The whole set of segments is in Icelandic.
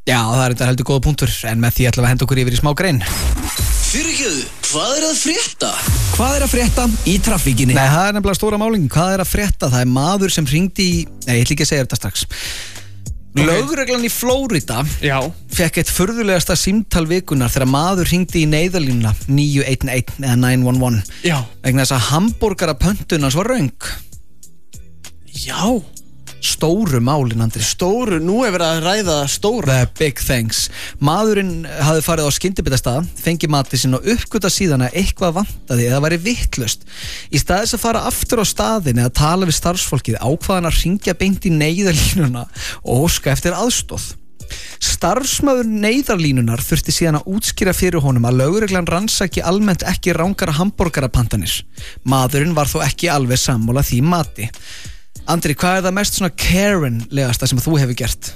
Já, það þetta heldur góða punktur, en með því ætlum við að henda okkur yfir í smá grein. Fyrirgefðu, hvað að frétta? Hvað að frétta í traffíkinni? Nei, það nefnilega stóra málingin. Hvað að frétta? Það maður sem hringdi í... Nei, ég ætla ekki að segja þetta strax. Lögreglan í Flórida fekk eitt furðulegasta símtal vikunar þegar maður hringdi í neyðarlínuna 911 eða 911. Já. Vegna þess að hamborgarapöntun hans var röng. Já. Stóru málin, Andri. Stóru, nú er verið að ræða stóra. The big things. Maðurinn hafði farið á skyndibitastað, fengið matið sinn og uppgöta síðan að eitthvað vantaði eða væri vitlaust. Í staðis að fara aftur á staðinn eða tala við starfsfólkið ákvaðan að hringja beint í neyðarlínuna og óska eftir aðstoð. Starfsmaður neyðarlínunar þurfti síðan að útskýra fyrir honum að lögreglan rannsaki almennt ekki rangara hamborgarapantanir. Maðurinn var þó ekki alveg sammála því mati. Andri, hvað það mest svona Karen-legasta sem þú hefur gert?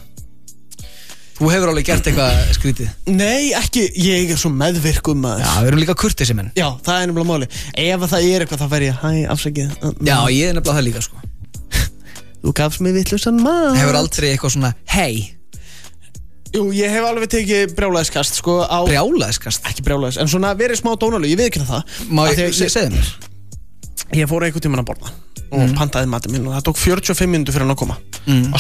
Þú hefur alveg gert eitthvað skrítið. Nei, ekki, ég svo meðvirkum maður. Já, við erum líka kurteisi menn. Já, það nefnilega máli. Ef það eitthvað, þá fer ég, hæ, afsakið. Já, ég nefnilega það líka, sko. Þú gafst mig vitlausan mat. Hefur aldrei eitthvað svona, hei. Jú, ég hef alveg tekið brjálæðiskast, sko. Brjálæðiskast? Ekki brjálæðis, en svona verið smá dónaleg, ég veit ekki það. Má ég segja mér? Ég fór einhvern tímann að borða og pantaði matinn minn og það tók 45 mínútur fyrir hann að koma á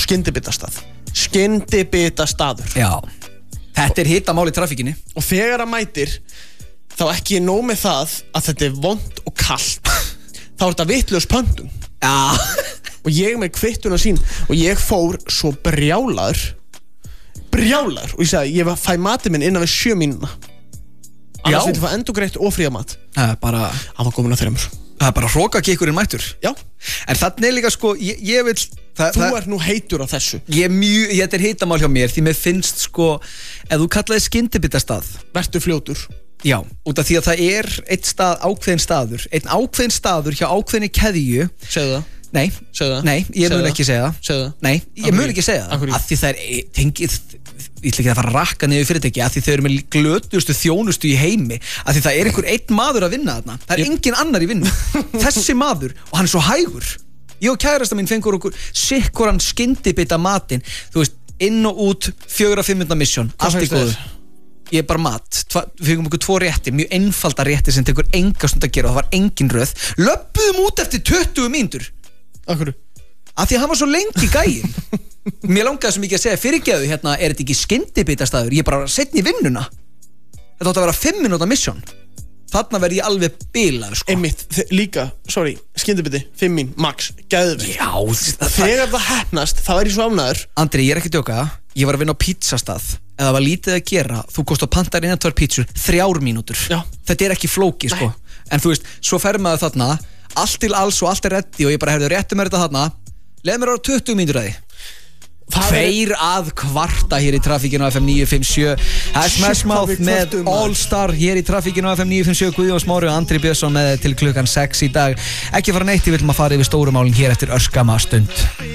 skyndibitastaður. Já, þetta hitamál í traffíkinni. Og þegar að mætir þá ekki nóg með það að þetta er vont og kalt þá er þetta vitlaus pöntun. Já. Og ég með kvittuna sín og ég fór svo brjálaður og ég sagði ég fæ matinn minn innan við 7 mínúna annars viltu fá endurgreitt og fría mat. Það er bara hann var komin að 3. Það er bara hrókakikkurinn mættur. Já. En þannig er líka sko, ég vil... Þú ert nú heitur á þessu. Þetta er hitamál hjá mér, því mér finnst sko, ef þú kallaði skyndibitastað. Vertu fljótur. Já, út af því að það er ákveðin staður hjá ákveðinni keðju. Segðu það. Nei, segðu það. Nei, ég mun ekki segja það. Segðu það. Nei, ég mun ekki segja það. Af því það er tengið... Ég ætla ekki að fara að rakka niður fyrirtæki af því þau eru með glötustu þjónustu í heimi af því það er einhver einn maður að vinna þarna. Það er engin annar í vinnu. Þessi maður, og hann er svo hægur. Ég og kærasta mín fengur okkur sikkoran skyndibita matinn. Þú veist, inn og út 4-5 minútna mission. Allt í góðu. Ég er bara mat. Við fengum okkur 2 rétti, mjög einfalda rétti sem tekur enga stund að gera og það var engin röð. Löbbuðum út eftir 20 mínútur. Af hverju? Af því að hann var svo lengi gæinn. Mér langaði svo mikið að segja fyrirgeðu hérna, er þetta ekki skyndibitastaður? Ég er bara setn í vinnuna. Þetta átti að vera 5 minúta mission. Þarna verði ég alveg bilaður sko. Einmitt, líka, skyndibiti 5 mín, max, geðveikt. Já, þegar það heppnast, þá er ég svo ánægður. Andri, ég er ekki að djóka. Ég var að vinna á pizzastað. Ef það var lítið að gera, þú kost að panta inn 2 pizzur 3 mínútur. Já. Þetta er ekki flóki sko. En þú veist, svo fer maður þarna, allt til alls og allt er reddi og ég bara hefði réttu mér þetta þarna. Leð mér á 20 mínútur að því. Tveir að kvarta hér í traffíkinu á FM 957. Það er Smashmouth með All Star hér í traffíkinu á FM 957. Guðjón Smári og Andri Björnsson með til klukkan 6 í dag. Ekki fara neitt, við viljum að fara yfir stórumálin hér eftir örskama stund.